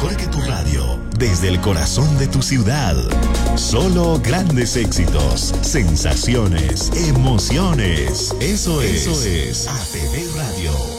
mejor que tu radio, desde el corazón de tu ciudad. Solo grandes éxitos, sensaciones, emociones. Eso es ATV Radio.